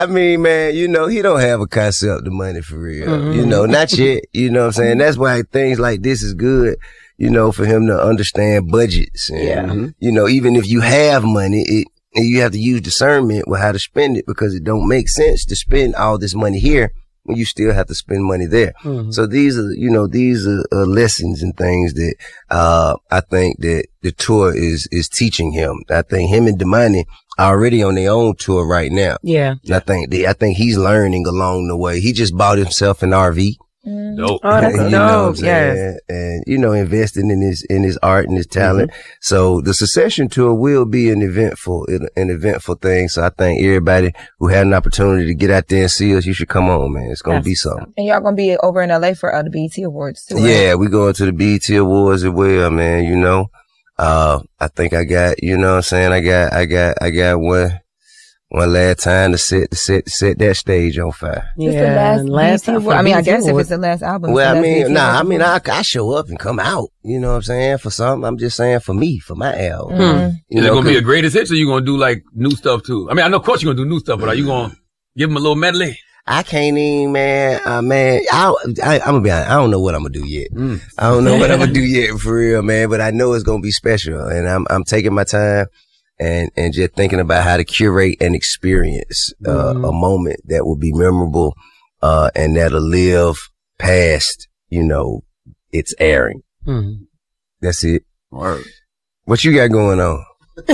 I mean, man, you know, he don't have a concept of money for real. You know, not yet. You know what I'm saying? That's why things like this is good, you know, for him to understand budgets. And, you know, even if you have money, you have to use discernment with how to spend it because it don't make sense to spend all this money here when you still have to spend money there. So these are, you know, lessons and things that, I think that the tour is teaching him. I think him and Damani are already on their own tour right now. Yeah. I think he's learning along the way. He just bought himself an RV. Dope. Oh, that's dope. Yes. And, you know, investing in his art and his talent. So the Secession tour will be an eventful thing. So I think everybody who had an opportunity to get out there and see us, you should come on, man. It's going to be something. And y'all going to be over in LA for the BET Awards too, right? Yeah, we going to the BET Awards as well, man. You know, I think I got, you know what I'm saying? I got one last time to set that stage on fire. It's the last BET Award. I mean, I guess if it's the last album. Well, I show up and come out. You know what I'm saying? For something. I'm just saying for me, for my album. Is it going to be a greatest hits or you going to do like new stuff too? I mean, I know of course you're going to do new stuff, but are you going to give them a little medley? I can't even, man. I'm gonna be honest. I don't know what I'm gonna do yet. I don't know what I'm gonna do yet for real, man. But I know it's gonna be special, and I'm taking my time and just thinking about how to curate and experience a moment that will be memorable, and that'll live past, you know, its airing. That's it. Word. What you got going on?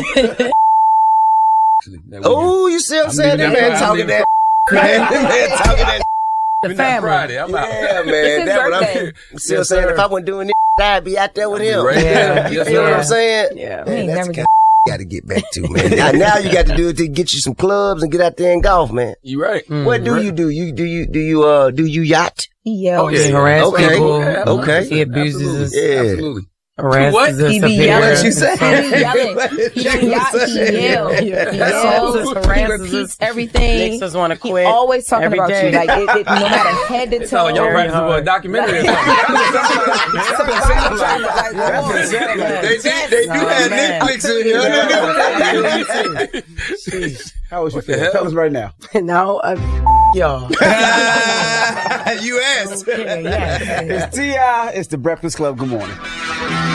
Oh, you see what I'm saying? That man talking that. Man, talking that. The family. Friday, I'm out. Yeah, man. That's what I'm here. See what I'm saying? If I wasn't doing this, I'd be out there with him. Right. Yeah. You feel what I'm saying? Yeah. Man, that's the kind of you got to get back to, man. Now you got to do it to get you some clubs and get out there and golf, man. You right. What do you do? Do you yacht? Yeah. Oh, yeah. He harass Okay. people. Okay. He abuses us. Yeah. Absolutely. Harasses us. He be yelling. He be yelling. He yells. He yells. Harasses us. Everything. Makes us want to He quit. always talking every about day. you. Like, no matter head to toe. Y'all practicing for a documentary or something. They do have Netflix in here. How was your feeling? Tell us right now. No, y'all. You asked. Yeah. It's T.I. It's the Breakfast Club. Good morning.